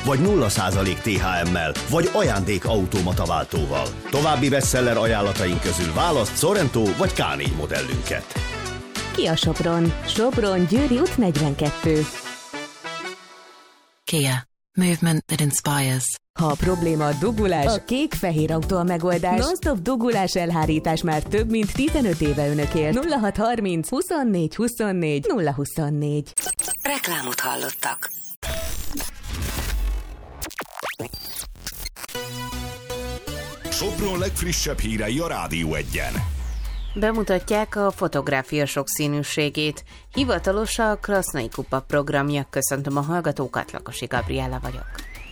vagy 0% THM-mel, vagy ajándékautomata váltóval. További bestseller ajánlataink közül választ Sorento vagy K4 modellünket. Kia Sopron. Sopron, Győri út 42. Kia. Movement that inspires. Ha a probléma a dugulás, a kék-fehér autó a megoldás. Non-stop dugulás elhárítás már több mint 15 éve önökért. 0630 24 24 024. Reklámot hallottak. Sopron legfrissebb hírei a Rádió 1-en. Bemutatják a fotográfia sokszínűségét. Hivatalos a Krasznai Kupa programja. Köszöntöm a hallgatókat, Lakosi Gabriella vagyok.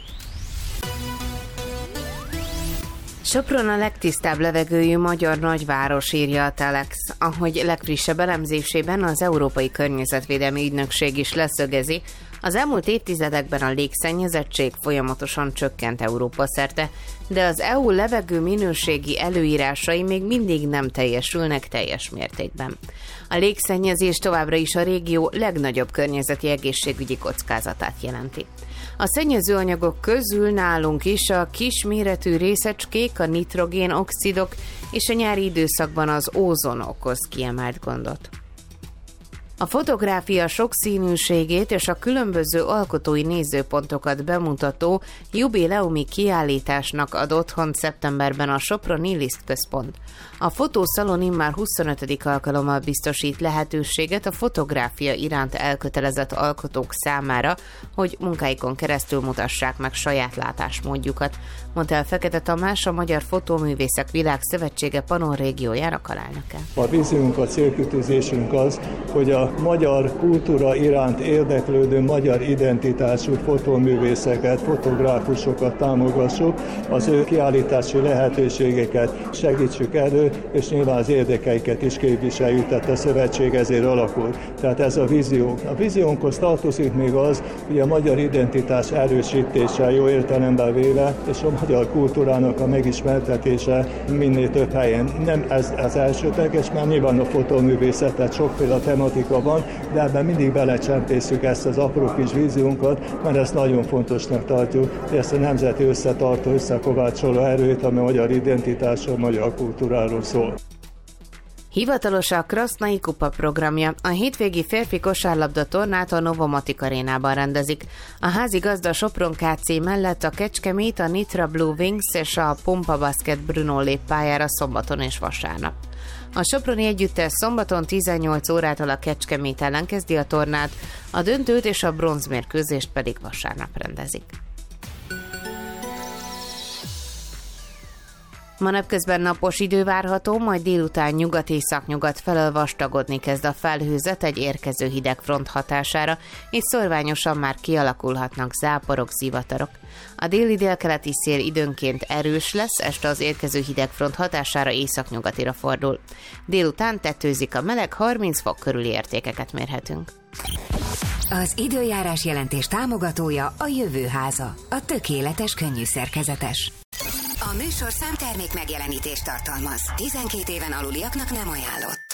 Sopron a legtisztább levegőjű magyar nagyváros, írja a Telex. Ahogy legfrissebb elemzésében az Európai Környezetvédelmi Ügynökség is leszögezi, az elmúlt évtizedekben a légszennyezettség folyamatosan csökkent Európa szerte, de az EU levegő minőségi előírásai még mindig nem teljesülnek teljes mértékben. A légszennyezés továbbra is a régió legnagyobb környezeti egészségügyi kockázatát jelenti. A szennyezőanyagok közül nálunk is a kisméretű részecskék, a nitrogén-oxidok és a nyári időszakban az ózon okoz kiemelt gondot. A fotográfia sokszínűségét és a különböző alkotói nézőpontokat bemutató jubileumi kiállításnak ad otthont szeptemberben a Soproni Liszt Központ. A fotószalon immár 25. alkalommal biztosít lehetőséget a fotográfia iránt elkötelezett alkotók számára, hogy munkáikon keresztül mutassák meg saját látásmódjukat, mondta el Fekete Tamás, a Magyar Fotóművészek Világszövetsége Pannon régiójának alelnöke. A víziunk, a célkitűzésünk az, hogy a magyar kultúra iránt érdeklődő magyar identitású fotóművészeket, fotográfusokat támogassuk, az ő kiállítási lehetőségeket segítsük elő, és nyilván az érdekeiket is képviseljük, tehát a szövetség ezért alakul. Tehát ez a vízió. A víziónkhoz tartozik még az, hogy a magyar identitás erősítése, jó értelemben véve, és a magyar kultúrának a megismertetése minél több helyen. Nem ez az elsődleges, mert nyilván a fotóművészet, tehát sokféle tematika van, de ebben mindig belecsempészük ezt az apró kis víziónkat, mert ezt nagyon fontosnak tartjuk, hogy ezt a nemzeti összetartó, összekovácsoló erőt, ami a magyar identitásról, a magyar kultúráról szól. Hivatalos a Krasznai Kupa programja. A hétvégi férfi kosárlabda tornát a Novomatic arénában rendezik. A házigazda Sopron KC mellett a Kecskemét, a Nitra Blue Wings és a Pompa Basket Brno lép pályára szombaton és vasárnap. A soproni együttes szombaton 18 órától a Kecskemét ellen kezdi a tornát, a döntőt és a bronzmérkőzést pedig vasárnap rendezik. Ma napközben napos idő várható, majd délután nyugat-északnyugat felől vastagodni kezd a felhőzet egy érkező hidegfront hatására, és szorványosan már kialakulhatnak záporok, zivatarok. A déli-délkeleti szél időnként erős lesz, este az érkező hidegfront hatására északnyugatira fordul. Délután tetőzik a meleg, 30 fok körüli értékeket mérhetünk. Az időjárás jelentés támogatója a Jövőháza, a tökéletes könnyű szerkezetes. A műsor számtermék megjelenítést tartalmaz. 12 éven aluliaknak nem ajánlott.